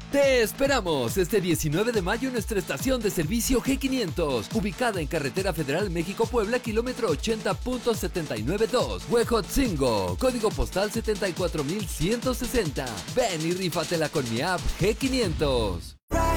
Te esperamos este 19 de mayo en nuestra estación de servicio G500, ubicada en Carretera Federal México-Puebla, kilómetro 80.792, Huejotzingo, código postal 74160. Ven y rífatela con mi app G500.